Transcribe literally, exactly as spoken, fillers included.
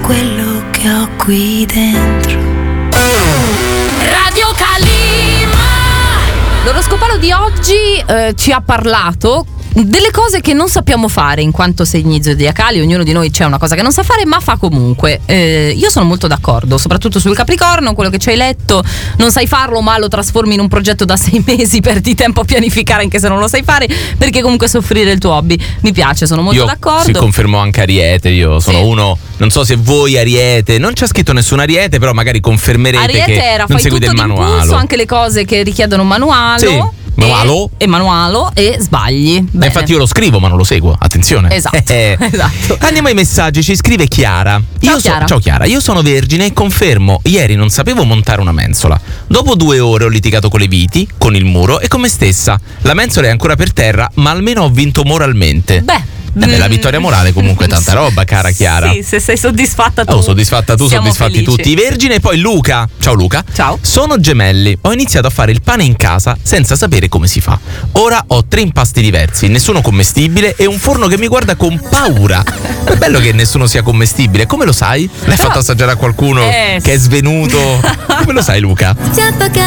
quello che ho qui dentro. Radio Calima. L'oroscopalo di oggi eh, ci ha parlato delle cose che non sappiamo fare in quanto segni zodiacali. Ognuno di noi c'è una cosa che non sa fare, ma fa comunque. Eh, io sono molto d'accordo, soprattutto sul Capricorno, quello che ci hai letto. Non sai farlo, ma lo trasformi in un progetto da sei mesi, perdi tempo a pianificare anche se non lo sai fare, perché comunque soffrire il tuo hobby. Mi piace, sono molto io d'accordo. Si confermò anche Ariete, io sono Sì. uno, non so se voi Ariete, non c'è scritto nessun Ariete, però magari confermerete Ariete che era, non fai seguite tutto il d'impulso, manuale. anche le cose che richiedono un manualo. Sì. Manualo? E, e manualo e sbagli. Bene. Infatti io lo scrivo ma non lo seguo, attenzione. Esatto, esatto. Andiamo ai messaggi, ci scrive Chiara. Ciao, Io so- Chiara. Ciao Chiara, io sono vergine e confermo, ieri non sapevo montare una mensola. Dopo due ore ho litigato con le viti, con il muro e con me stessa. La mensola è ancora per terra, ma almeno ho vinto moralmente. Beh, Eh beh, la vittoria morale comunque è tanta Sì. roba, cara Chiara. Sì, se sei soddisfatta tu. Oh, soddisfatta tu, siamo soddisfatti felici. tutti. Vergine e poi Luca. Ciao Luca. Ciao. Sono gemelli. Ho iniziato a fare il pane in casa senza sapere come si fa. Ora ho tre impasti diversi, nessuno commestibile e un forno che mi guarda con paura. È bello che nessuno sia commestibile. Come lo sai? L'hai Però- fatto assaggiare a qualcuno Eh, che è svenuto? Come lo sai, Luca?